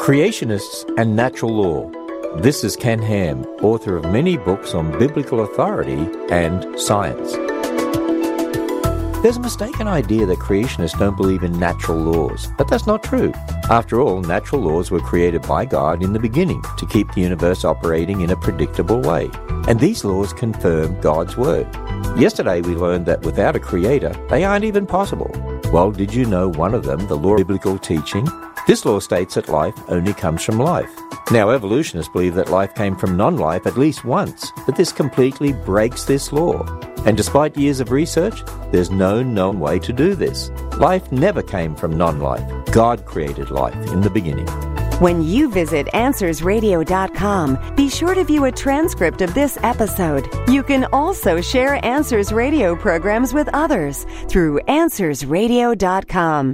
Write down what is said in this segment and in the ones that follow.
Creationists and Natural Law. This is Ken Ham, author of many books on biblical authority and science. There's a mistaken idea that creationists don't believe in natural laws, but that's not true. After all, natural laws were created by God in the beginning to keep the universe operating in a predictable way, and these laws confirm God's word. Yesterday we learned that without a creator, they aren't even possible. Well, did you know one of them, the law of biblical teaching? This law states that life only comes from life. Now, evolutionists believe that life came from non-life at least once, but this completely breaks this law. And despite years of research, there's no known way to do this. Life never came from non-life. God created life in the beginning. When you visit AnswersRadio.com, be sure to view a transcript of this episode. You can also share Answers Radio programs with others through AnswersRadio.com.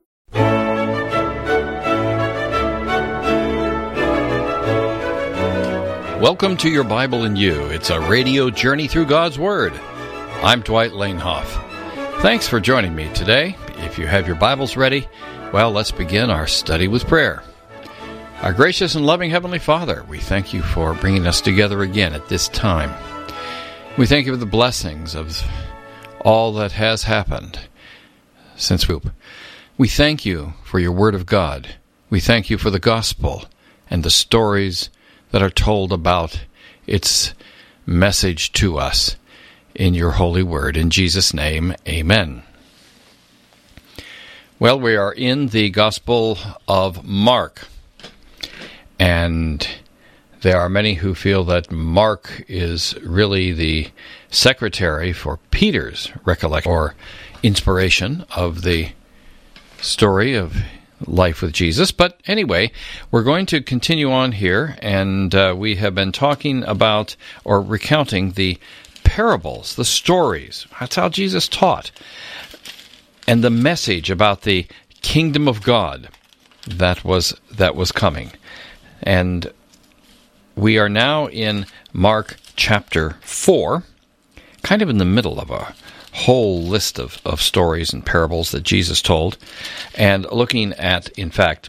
Welcome to Your Bible and You. It's a radio journey through God's Word. I'm Dwight Lanehoff. Thanks for joining me today. If you have your Bibles ready, well, let's begin our study with prayer. Our gracious and loving Heavenly Father, we thank you for bringing us together again at this time. We thank you for the blessings of all that has happened since we thank you for your Word of God. We thank you for the gospel and the stories that are told about its message to us in your holy word. In Jesus' name, amen. Well, we are in the Gospel of Mark, and there are many who feel that Mark is really the secretary for Peter's recollection or inspiration of the story of life with Jesus. But anyway, we're going to continue on here, and we have been talking about or recounting the parables, the stories. That's how Jesus taught. And the message about the kingdom of God that was coming. And we are now in Mark chapter 4, kind of in the middle of a whole list of stories and parables that Jesus told, and looking at, in fact,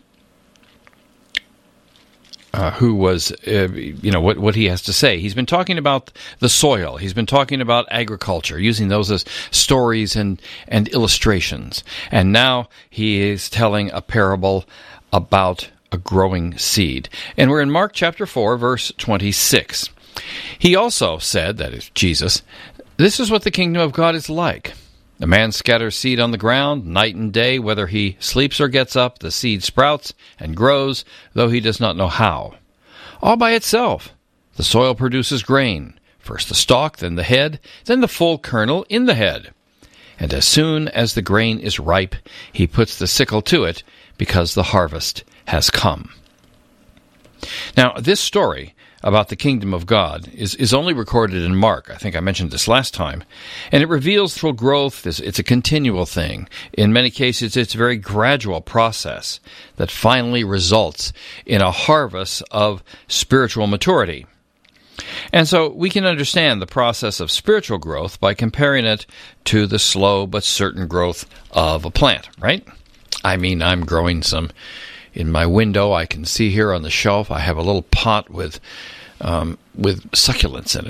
who was, what he has to say. He's been talking about the soil. He's been talking about agriculture, using those as stories and illustrations. And now he is telling a parable about a growing seed. And we're in Mark chapter 4, verse 26. He also said, that is Jesus, "This is what the kingdom of God is like. A man scatters seed on the ground night and day. Whether he sleeps or gets up, the seed sprouts and grows, though he does not know how. All by itself, the soil produces grain, first the stalk, then the head, then the full kernel in the head. And as soon as the grain is ripe, he puts the sickle to it, because the harvest has come." Now, this story about the kingdom of God is only recorded in Mark. I think I mentioned this last time. And it reveals through growth. It's a continual thing. In many cases, it's a very gradual process that finally results in a harvest of spiritual maturity. And so we can understand the process of spiritual growth by comparing it to the slow but certain growth of a plant, right? I mean, I'm growing some in my window. I can see here on the shelf, I have a little pot with succulents in